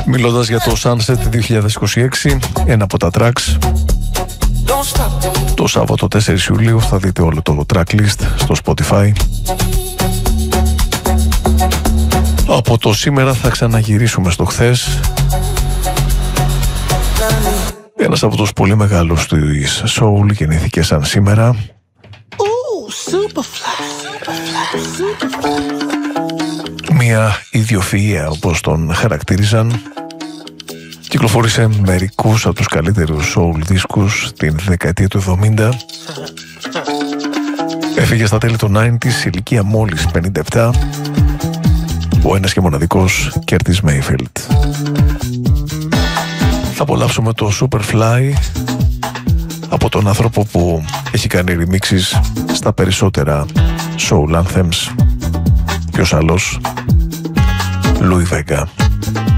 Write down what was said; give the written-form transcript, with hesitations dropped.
Μιλώντας για το Sunset 2026, ένα από τα tracks, το Σάββατο 4 Ιουλίου θα δείτε όλο το tracklist στο Spotify. Από το σήμερα θα ξαναγυρίσουμε στο χθες. Ένας από τους πολύ μεγάλους της soul γεννήθηκε σαν σήμερα. Μια ιδιοφυΐα, όπως τον χαρακτήριζαν. Κυκλοφόρησε μερικούς από τους καλύτερους soul δίσκους την δεκαετία του 70. Έφυγε στα τέλη των 90's σε ηλικία μόλις 57. Ο ένας και μοναδικός Curtis Mayfield. Θα απολαύσουμε το Superfly από τον άνθρωπο που έχει κάνει remixes στα περισσότερα soul anthems. Ποιος άλλος? Louie Vega.